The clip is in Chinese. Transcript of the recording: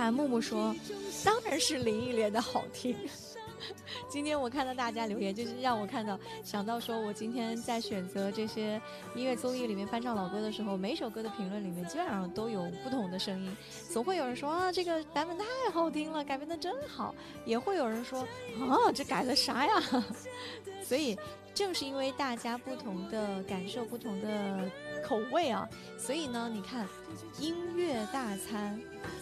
看木木说，当然是林忆莲的好听。今天我看到大家留言，就是让我想到说，我今天在选择这些音乐综艺里面翻唱老歌的时候，每一首歌的评论里面基本上都有不同的声音，总会有人说啊，这个版本太好听了，改编的真好，也会有人说啊，这改了啥呀？所以正是因为大家不同的感受、不同的口味啊，所以呢，你看音乐大餐